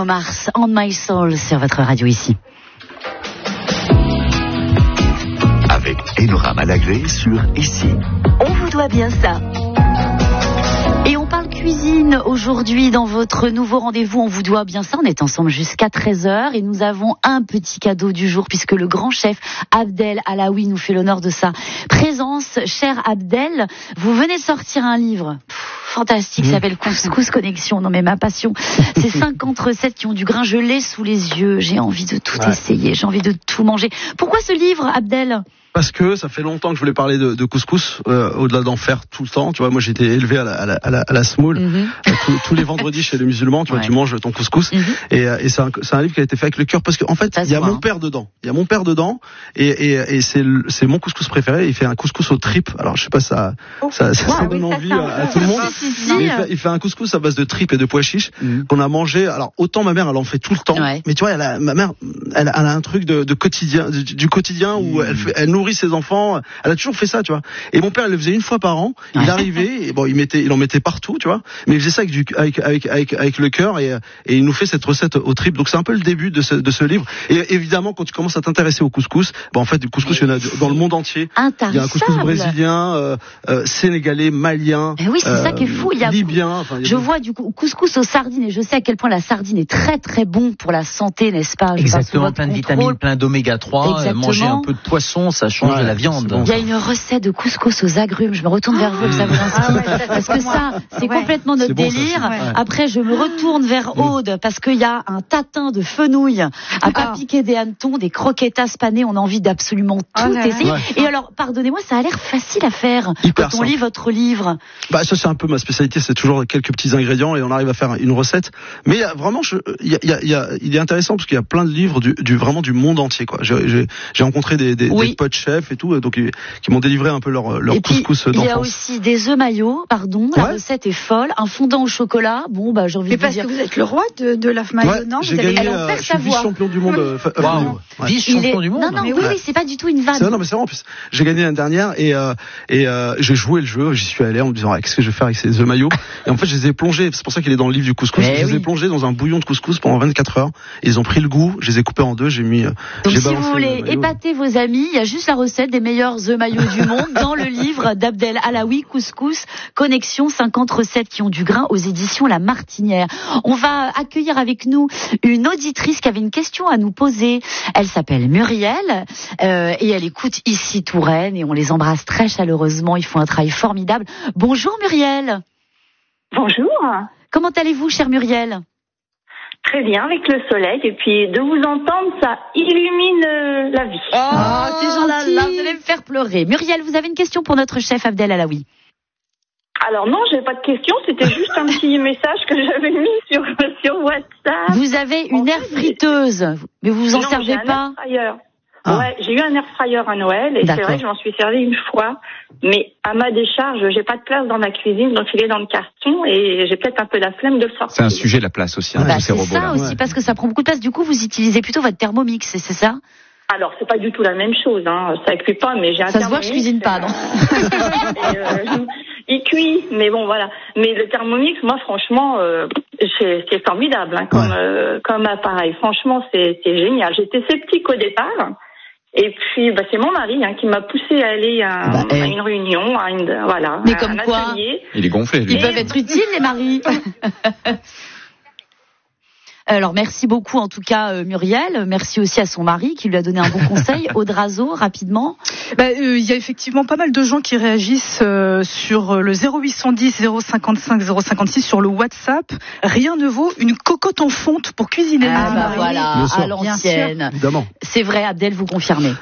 Bruno Mars, On My Soul, sur votre radio ici. Avec Enora Malagré sur Ici. On vous doit bien ça. Et on parle cuisine aujourd'hui dans votre nouveau rendez-vous. On vous doit bien ça. On est ensemble jusqu'à 13h et nous avons un petit cadeau du jour puisque le grand chef Abdel Alaoui nous fait l'honneur de sa présence. Cher Abdel, vous venez de sortir un livre fantastique, ça s'appelle Couscous Connexion. Non mais ma passion, c'est 50 recettes qui ont du grain. Je l'ai sous les yeux. J'ai envie de tout essayer. J'ai envie de tout manger. Pourquoi ce livre, Abdel ? Parce que ça fait longtemps que je voulais parler de couscous, au-delà d'en faire tout le temps. Tu vois, moi j'ai été élevé à la semoule. Tous les vendredis chez les musulmans, tu vois, tu manges ton couscous. Et c'est un livre qui a été fait avec le cœur parce qu'en fait, il y a mon père dedans. Il y a mon père dedans et c'est mon couscous préféré. Il fait un couscous aux tripes. Alors je sais pas, ça donne envie à tout le monde. Mais il fait un couscous à base de tripes et de pois chiches qu'on a mangé. Alors autant ma mère, elle en fait tout le temps. Mais tu vois, ma mère, elle a un truc de quotidien, du quotidien où elle nourrit ses enfants. Elle a toujours fait ça, tu vois. Et mon père, il le faisait une fois par an. Il arrivait, et bon, il en mettait partout, tu vois. Mais il faisait ça avec le cœur et il nous fait cette recette aux tripes. Donc c'est un peu le début de ce livre. Et évidemment, quand tu commences à t'intéresser au couscous, en fait, du couscous, il y en a dans le monde entier. Il y a un couscous brésilien, sénégalais, malien. Oui, c'est ça qui est fou. Il y a libyen. Je vois du couscous aux sardines et je sais à quel point la sardine est très très bon pour la santé, n'est-ce pas? Exactement, plein de vitamines, plein d'oméga 3. Manger un peu de poisson, ça change de la viande. Bon. Il y a une recette de couscous aux agrumes. Je me retourne vers vous, que ça vous inspire. Parce que ça, c'est complètement notre délire. Après, je me retourne vers Aude parce qu'il y a un tatin de fenouil à pas piquer des hannetons, des croquetas panées. On a envie d'absolument tout essayer. Et alors, pardonnez-moi, ça a l'air facile à faire quand on lit votre livre. Ça c'est un peu ma spécialité, c'est toujours quelques petits ingrédients et on arrive à faire une recette. Mais vraiment, il est intéressant parce qu'il y a plein de livres vraiment du monde entier, quoi. J'ai rencontré des potes chefs et tout, donc qui m'ont délivré un peu leur couscous d'enfance. Il y a aussi des œufs maillots, la recette est folle, un fondant au chocolat. Bon, j'ai envie de dire. Mais parce que vous êtes le roi de l'œuf maillot, non? J'ai gagné, je suis vice-champion du monde. Vice-champion du monde. Non, oui, c'est pas du tout une vanne. Non, mais c'est vrai en plus. J'ai gagné l'année dernière et j'ai joué le jeu. J'y suis allé en me disant qu'est-ce que je vais faire avec ces œufs maillots. Et en fait, je les ai plongés. C'est pour ça qu'il est dans le livre du couscous. Je les ai plongés dans un bouillon de couscous pendant 24 heures. Ils ont pris le goût. Je les ai coupés en deux. Donc si vous voulez épater vos amis, il y a juste la recette des meilleurs œufs maillots du monde dans le livre d'Abdel Alaoui, Couscous Connexion, 50 recettes qui ont du grain, aux éditions La Martinière. On va accueillir avec nous une auditrice qui avait une question à nous poser. Elle s'appelle Muriel et elle écoute ici Touraine et on les embrasse très chaleureusement. Ils font un travail formidable. Bonjour Muriel. Bonjour. Comment allez-vous, chère Muriel? Très bien, avec le soleil, et puis de vous entendre, ça illumine la vie. C'est gentil. Vous allez me faire pleurer. Muriel, vous avez une question pour notre chef Abdel Alaoui? Alors non, j'ai pas de question, c'était juste un petit message que j'avais mis sur WhatsApp. Vous avez une air friteuse, mais vous vous en servez pas? Ouais, j'ai eu un air fryer à Noël et c'est vrai que je m'en suis servi une fois, mais à ma décharge, j'ai pas de place dans ma cuisine, donc il est dans le carton et j'ai peut-être un peu la flemme de le sortir. C'est un sujet la place aussi, c'est ça aussi parce que ça prend beaucoup de place. Du coup, vous utilisez plutôt votre Thermomix, c'est ça? Alors, c'est pas du tout la même chose, ça cuit pas, mais j'ai un Thermomix. Ça se voit que je cuisine pas, non? Il cuit, mais bon, voilà. Mais le Thermomix, moi, franchement, c'est formidable, comme appareil. Franchement, c'est génial. J'étais sceptique au départ. Et puis, c'est mon mari qui m'a poussé à aller à une réunion, mais comme un quoi, atelier. Il est gonflé, lui. Ils peuvent être utiles, les maris. Alors, merci beaucoup, en tout cas, Muriel. Merci aussi à son mari qui lui a donné un bon conseil. Audrazo, rapidement. Il y a effectivement pas mal de gens qui réagissent sur le 0810 055 056 sur le WhatsApp. Rien ne vaut une cocotte en fonte pour cuisiner. Voilà, à l'ancienne. Évidemment. C'est vrai, Abdel, vous confirmez.